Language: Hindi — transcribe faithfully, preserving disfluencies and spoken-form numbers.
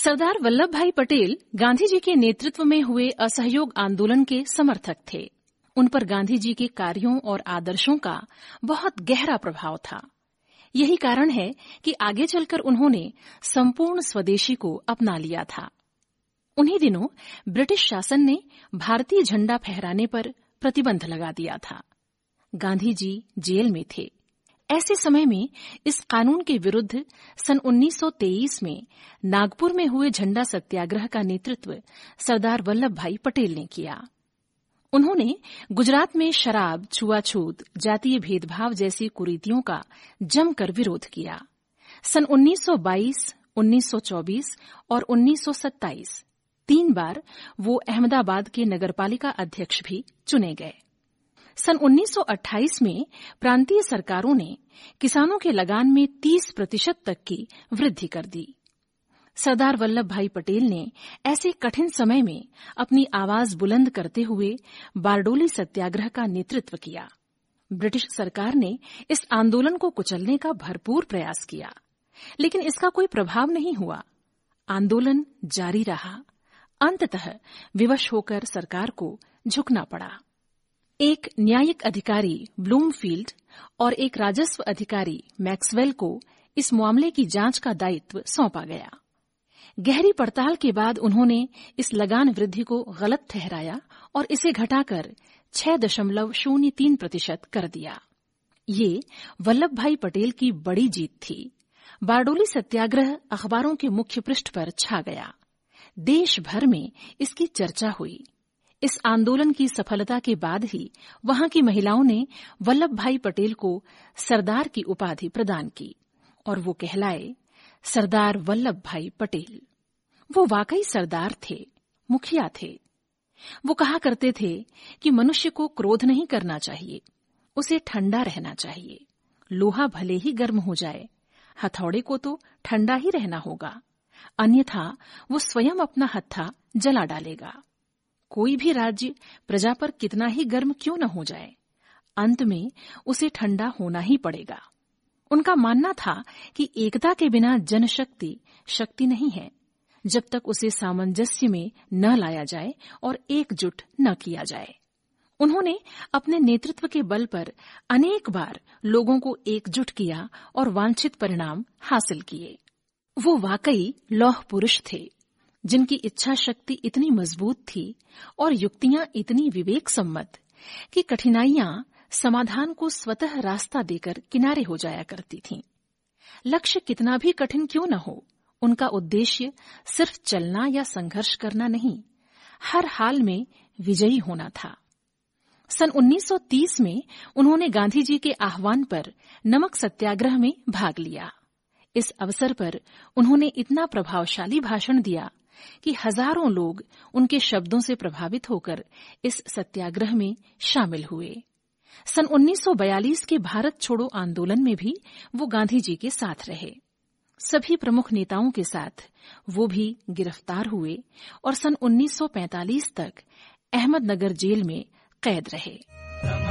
सरदार वल्लभ भाई पटेल गांधी जी के नेतृत्व में हुए असहयोग आंदोलन के समर्थक थे। उन पर गांधी जी के कार्यों और आदर्शों का बहुत गहरा प्रभाव था। यही कारण है कि आगे चलकर उन्होंने संपूर्ण स्वदेशी को अपना लिया था। उन्हीं दिनों ब्रिटिश शासन ने भारतीय झंडा फहराने पर प्रतिबंध लगा दिया था। गांधी जी जेल में थे। ऐसे समय में इस कानून के विरुद्ध सन उन्नीस सौ तेईस में नागपुर में हुए झंडा सत्याग्रह का नेतृत्व सरदार वल्लभ भाई पटेल ने किया। उन्होंने गुजरात में शराब, छुआछूत, जातीय भेदभाव जैसी कुरीतियों का जमकर विरोध किया। सन उन्नीस सौ बाईस, उन्नीस सौ चौबीस और उन्नीस सौ सत्ताईस तीन बार वो अहमदाबाद के नगरपालिका अध्यक्ष भी चुने गए। सन उन्नीस सौ अट्ठाईस में प्रांतीय सरकारों ने किसानों के लगान में तीस प्रतिशत तक की वृद्धि कर दी। सरदार वल्लभ भाई पटेल ने ऐसे कठिन समय में अपनी आवाज बुलंद करते हुए बारडोली सत्याग्रह का नेतृत्व किया। ब्रिटिश सरकार ने इस आंदोलन को कुचलने का भरपूर प्रयास किया, लेकिन इसका कोई प्रभाव नहीं हुआ। आंदोलन जारी रहा। अंततः विवश होकर सरकार को झुकना पड़ा। एक न्यायिक अधिकारी ब्लूमफील्ड और एक राजस्व अधिकारी मैक्सवेल को इस मामले की जांच का दायित्व सौंपा गया। गहरी पड़ताल के बाद उन्होंने इस लगान वृद्धि को गलत ठहराया और इसे घटाकर छह दशमलव शून्य तीन प्रतिशत कर दिया। ये वल्लभ भाई पटेल की बड़ी जीत थी। बारडोली सत्याग्रह अखबारों के मुख्य पृष्ठ पर छा गया। देश भर में इसकी चर्चा हुई। इस आंदोलन की सफलता के बाद ही वहां की महिलाओं ने वल्लभ भाई पटेल को सरदार की उपाधि प्रदान की और वो कहलाए सरदार वल्लभ भाई पटेल। वो वाकई सरदार थे, मुखिया थे। वो कहा करते थे कि मनुष्य को क्रोध नहीं करना चाहिए, उसे ठंडा रहना चाहिए। लोहा भले ही गर्म हो जाए, हथौड़े को तो ठंडा ही रहना होगा, अन्यथा वो स्वयं अपना हत्था जला डालेगा। कोई भी राज्य प्रजा पर कितना ही गर्म क्यों न हो जाए, अंत में उसे ठंडा होना ही पड़ेगा। उनका मानना था कि एकता के बिना जनशक्ति शक्ति नहीं है, जब तक उसे सामंजस्य में न लाया जाए और एकजुट न किया जाए। उन्होंने अपने नेतृत्व के बल पर अनेक बार लोगों को एकजुट किया और वांछित परिणाम हासिल किए। वो वाकई लौह पुरुष थे, जिनकी इच्छा शक्ति इतनी मजबूत थी और युक्तियां इतनी विवेक सम्मत कि कठिनाइयां समाधान को स्वतः रास्ता देकर किनारे हो जाया करती थीं। लक्ष्य कितना भी कठिन क्यों न हो, उनका उद्देश्य सिर्फ चलना या संघर्ष करना नहीं, हर हाल में विजयी होना था। सन उन्नीस सौ तीस में उन्होंने गांधी जी के आह्वान पर नमक सत्याग्रह में भाग लिया। इस अवसर पर उन्होंने इतना प्रभावशाली भाषण दिया कि हजारों लोग उनके शब्दों से प्रभावित होकर इस सत्याग्रह में शामिल हुए। सन उन्नीस सौ बयालीस के भारत छोड़ो आंदोलन में भी वो गांधी जी के साथ रहे। सभी प्रमुख नेताओं के साथ वो भी गिरफ्तार हुए और सन उन्नीस सौ पैंतालीस तक अहमदनगर जेल में कैद रहे।